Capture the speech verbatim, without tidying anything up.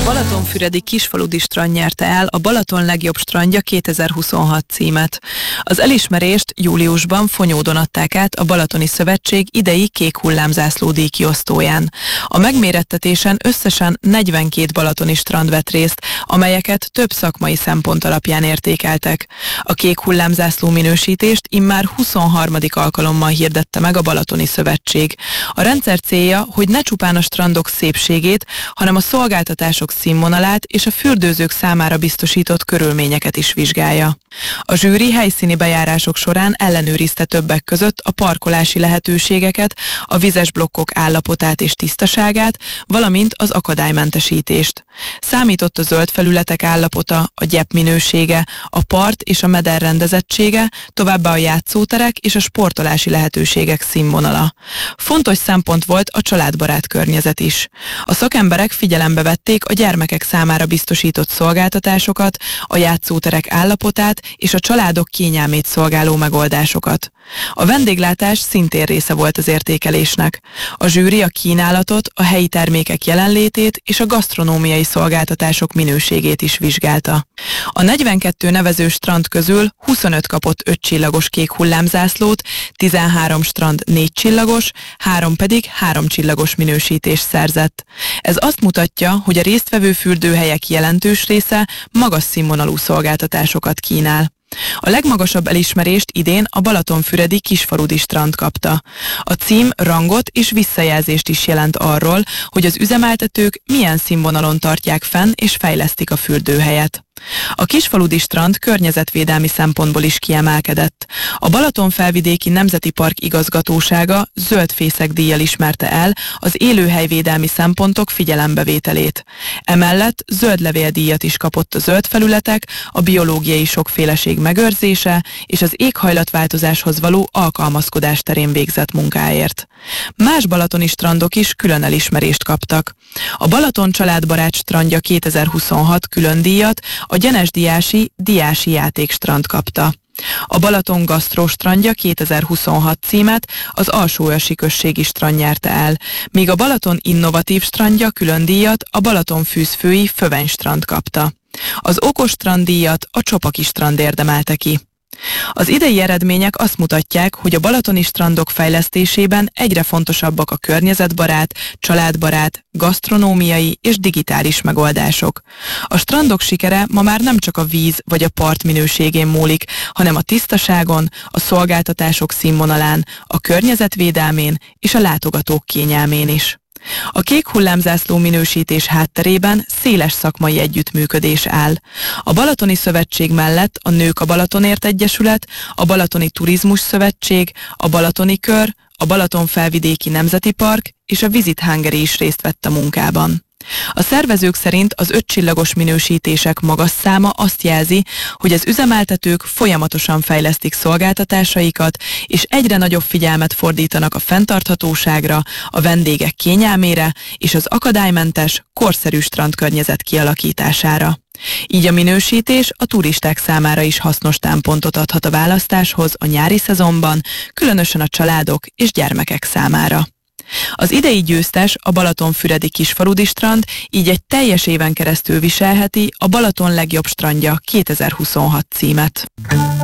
Balatonfüredi Kisfaludy strand nyerte el a Balaton legjobb strandja kétezer-huszonhat címet. Az elismerést júliusban Fonyódon adták át a Balatoni Szövetség idei kék hullámzászló díj kiosztóján. A megmérettetésen összesen negyvenkét balatoni strand vett részt, amelyeket több szakmai szempont alapján értékeltek. A kék hullámzászló minősítést immár huszonharmadik alkalommal hirdette meg a Balatoni Szövetség. A rendszer célja, hogy ne csupán a strandok szépségét, hanem a szolgáltatások színvonalát és a fürdőzők számára biztosított körülményeket is vizsgálja. A zsűri helyszíni bejárások során ellenőrizte többek között a parkolási lehetőségeket, a vizes blokkok állapotát és tisztaságát, valamint az akadálymentesítést. Számított a zöld felületek állapota, a gyep minősége, a part és a meder rendezettsége, továbbá a játszóterek és a sportolási lehetőségek színvonala. Fontos szempont volt a családbarát környezet is. A szakemberek figyelembe vették a gyermekek számára biztosított szolgáltatásokat, a játszóterek állapotát és a családok kényelmét szolgáló megoldásokat. A vendéglátás szintén része volt az értékelésnek. A zsűri a kínálatot, a helyi termékek jelenlétét és a gasztronómiai szolgáltatások minőségét is vizsgálta. A negyvenkét nevező strand közül huszonöt kapott öt csillagos kék hullámzászlót, tizenhárom strand négy csillagos, három pedig három csillagos minősítést szerzett. Ez azt mutatja, hogy a résztvevő fürdőhelyek jelentős része magas színvonalú szolgáltatásokat kínál. A legmagasabb elismerést idén a Balatonfüredi Kisfaludy strand kapta. A cím rangot és visszajelzést is jelent arról, hogy az üzemeltetők milyen színvonalon tartják fenn és fejlesztik a fürdőhelyet. A Kisfaludy strand környezetvédelmi szempontból is kiemelkedett. A Balatonfelvidéki Nemzeti Park igazgatósága zöld fészek díjjal ismerte el az élőhelyvédelmi szempontok figyelembevételét. Emellett zöld levéldíjat is kapott a zöld felületek, a biológiai sokféleség megőrzése és az éghajlatváltozáshoz való alkalmazkodás terén végzett munkáért. Más balatoni strandok is külön elismerést kaptak. A Balaton családbarát strandja kétezer-huszonhat külön díjat a Gyenes-Diási Diási Játékstrand kapta. A Balaton Gasztró strandja kétezer-huszonhat címet az Alsóörsi községi strand nyerte el, míg a Balaton Innovatív strandja külön díjat a Balatonfűzfői Föveny strand kapta. Az Okos strand díjat a Csopaki strand érdemelte ki. Az idei eredmények azt mutatják, hogy a balatoni strandok fejlesztésében egyre fontosabbak a környezetbarát, családbarát, gasztronómiai és digitális megoldások. A strandok sikere ma már nem csak a víz vagy a part minőségén múlik, hanem a tisztaságon, a szolgáltatások színvonalán, a környezetvédelmén és a látogatók kényelmén is. A kék hullámzászló minősítés hátterében széles szakmai együttműködés áll. A Balatoni Szövetség mellett a Nők a Balatonért Egyesület, a Balatoni Turizmus Szövetség, a Balatoni Kör, a Balatonfelvidéki Nemzeti Park és a Visit Hungary is részt vett a munkában. A szervezők szerint az ötcsillagos minősítések magas száma azt jelzi, hogy az üzemeltetők folyamatosan fejlesztik szolgáltatásaikat, és egyre nagyobb figyelmet fordítanak a fenntarthatóságra, a vendégek kényelmére és az akadálymentes, korszerű strandkörnyezet kialakítására. Így a minősítés a turisták számára is hasznos támpontot adhat a választáshoz a nyári szezonban, különösen a családok és gyermekek számára. Az idei győztes, a Balatonfüredi Kisfaludy strand, így egy teljes éven keresztül viselheti a Balaton legjobb strandja kétezer-huszonhat címet.